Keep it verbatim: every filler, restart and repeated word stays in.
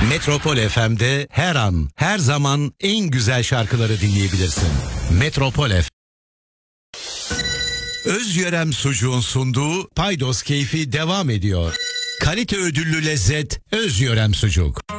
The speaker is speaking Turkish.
Metropol F M'de her an, her zaman en güzel şarkıları dinleyebilirsin. Metropol F M. Özyörem Sucuğun sunduğu Paydos Keyfi devam ediyor. Kalite ödüllü lezzet Özyörem Sucuk.